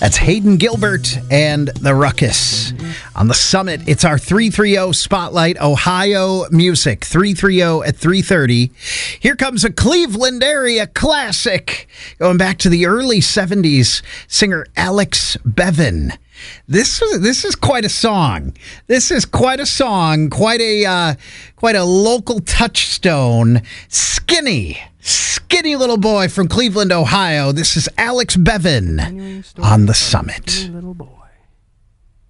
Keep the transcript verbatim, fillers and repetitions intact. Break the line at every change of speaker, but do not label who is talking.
That's Hayden Gilbert and the Ruckus. On the Summit, it's our three thirty Spotlight Ohio Music. three thirty at three thirty. Here comes a Cleveland area classic. Going back to the early seventies, singer Alex Bevan. This is this is quite a song. This is quite a song. Quite a uh, quite a local touchstone. Skinny, skinny little boy from Cleveland, Ohio. This is Alex Bevan on the Summit.
Little boy.